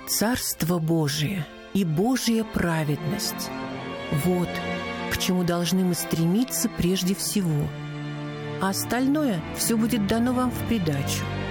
Царство Божие и Божья праведность – вот к чему должны мы стремиться прежде всего, а остальное все будет дано вам в придачу.